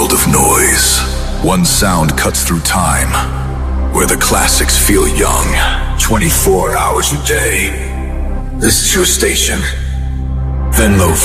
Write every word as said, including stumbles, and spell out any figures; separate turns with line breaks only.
world of noise. One sound cuts through time, where the classics feel young. twenty-four hours a day. This is your station. Venlo